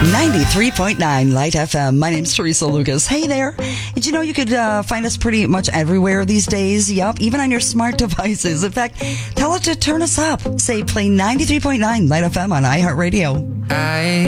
93.9 Light FM. My name's Teresa Lucas. Hey there. Did you know you could find us pretty much everywhere these days? Yup, even on your smart devices. In fact, tell it to turn us up. Say play 93.9 Light FM on iHeartRadio.